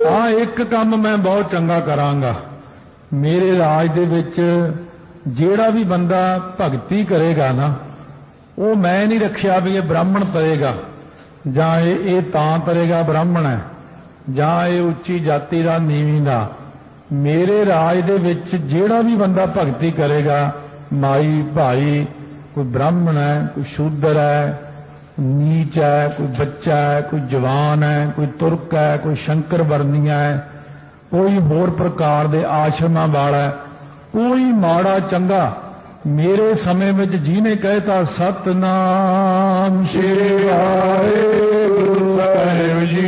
हाँ एक काम मैं बहुत चंगा करांगा। मेरे राज दे विच जेड़ा भी बंदा भगती करेगा ना, वो मैं नहीं रखिया भी ये ब्राह्मण तरेगा जां ये तां तरेगा ब्राह्मण है जां ये उच्ची जाति दा नीवी दा। मेरे राज दे विच जेड़ा भी बंदा भगती करेगा, माई भाई, कोई ब्राह्मण है, कोई शूद्र है, नीच है, कोई बच्चा है, कोई जवान है, कोई तुर्क है, कोई शंकर वर्णीय है, कोई होर प्रकार दे आश्रमां वाला है, कोई माड़ा चंगा मेरे समय में जिन्हें कहता सतनाम श्री वाहेगुरु साहिब जी,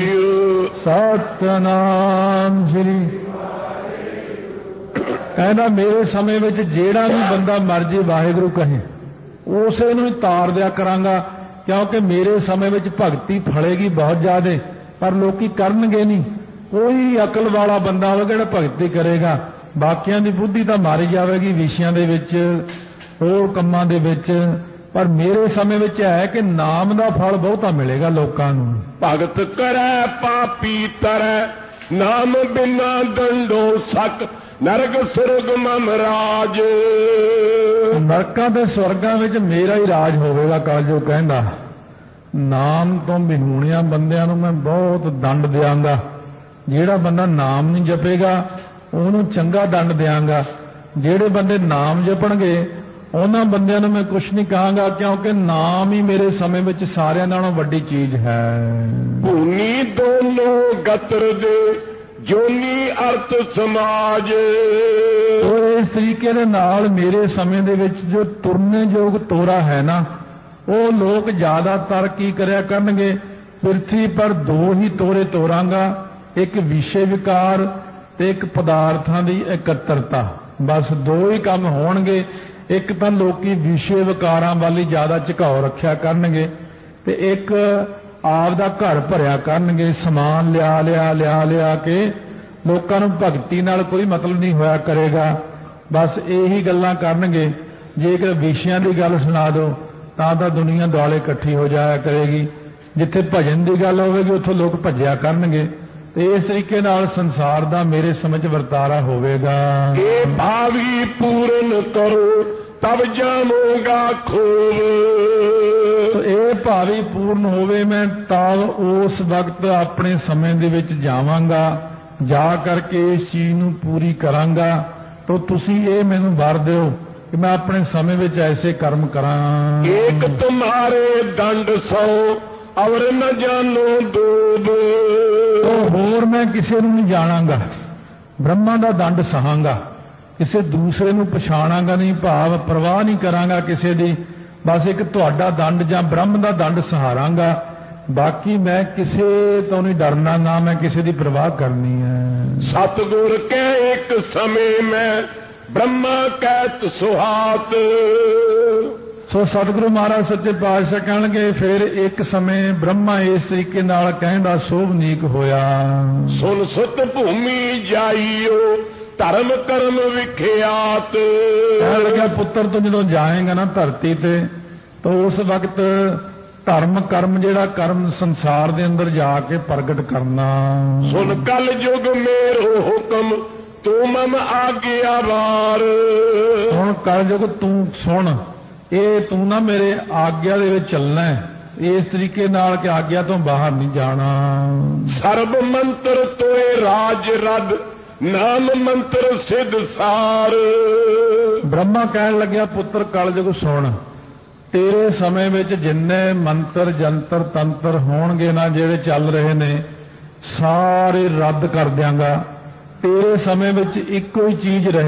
सतनाम श्री कहना मेरे समय में जेड़ा भी बंदा मर्जी वाहेगुरु कहे उसे नूं तार दिया करांगा, क्योंकि मेरे समय में भगती फलेगी बहुत ज्यादा, पर लोकी करनगे नहीं। कोई अकल वाला बंदा होगा जिहड़ा भगती करेगा, बाकियां दी बुद्धि तो मारी जाएगी विषयां दे विच होर कम्मां दे विच, पर मेरे समय में है कि नाम का फल बहुता मिलेगा लोकां नूं। भगत करे पापी तरह नाम बिना दंडो सक नरक सुरग ममराज। नरकां ते स्वर्गां विच मेरा ही राज होवेगा। कलजो कहंदा नाम तो बिहूणियां बंदियां नूं मैं बहुत दंड दियांगा। जेड़ा बंदा नाम नहीं जपेगा उहनूं चंगा दंड दियांगा। जेड़े बंदे नाम जपणगे उन्हां बंदियां नूं मैं कुछ नहीं कहांगा, क्योंकि नाम ही मेरे समय विच सारियां नालों वड्डी चीज है। भूनी दोनों गतर दे जोनी अर्थ समाज। तो इस तरीके दे नाल मेरे समय दे विच जो तुरने योग तोरा है ना, वो लोग ज्यादातर की करया करनगे, पृथ्वी पर दो ही तोरे तोरांगा, एक विषय विकार ते एक पदार्थां दी एकत्रता। बस दो ही काम होणगे। एक तो लोकी विषय विकारां वाली ज्यादा झुकाव रखिया करनगे, ते एक आप दा घर भरिया करनगे, समान लिया के लोकां नूं भगती नाल कोई मतलब नहीं होया करेगा। बस यही गल्लां करनगे। जेकर विषयां दी गल सुना दो तां दुनिया दुआले इकट्ठी हो जाया करेगी। जिथे भजन की गल होगी उत्थों लोग भज्या करनगे। ते इस तरीके नाल संसार दा मेरे समझ वर्तारा होवेगा। ये भावी पूर्ण करो तब जामोगा खूब। तो ये भावी पूर्ण होवे मैं तब उस वक्त अपने समय दे विच जावांगा, जा करके इस चीज नूं पूरी करांगा। तो तुसीं ये मैनूं वर दिओ कि मैं अपने समय विच ऐसे कर्म करां। एक तुम्हारे दंड सौ और न जानो दूब। तो होर मैं किसी नूं नहीं जाणांगा, ब्रह्मा दा दंड सहांगा, किसी दूसरे नूं पछाणांगा नहीं, भाव परवाह नहीं करांगा किसी दी। बस एक तुहाडा दंड जां ब्रह्म दा दंड सहारांगा। बाकी मैं किसी तो नहीं डरना, ना मैं किसी दी परवाह करनी है। सतगुर के एक समय में ब्रह्मा कहत सुहात। सो सतगुरु महाराज सच्चे पातशाह कहणगे फिर एक समय ब्रह्मा इस तरीके नाल कहंदा सोभनीक होया। सुन सुत भूमि जाइयो धर्म कर्म विख्यात। कहण लग्या पुत्र तू जदों जाएगा ना धरती ते, तो उस वक्त धर्म कर्म जेड़ा कर्म संसार दे अंदर जाके प्रगट करना। सुन कल युग मेरो हुक्म तू मम आज्ञावार। हुण कल युग तू सुन, ये तू ना मेरे आज्ञा दे विच चलना है। इस तरीके नाल कि आज्ञा तो बाहर नहीं जाना। सर्व मंत्र तोए राज रद नाम मंत्र सिद्ध सार। ब्रह्मा कहन लग्या पुत्र कलयुग सुन, तेरे समय में जिन्ने मंत्र जंतर तंत्र होणगे ना जेड़े चल रहे ने सारे रद्द कर दियांगा। तेरे समय में इक्को ही चीज रहे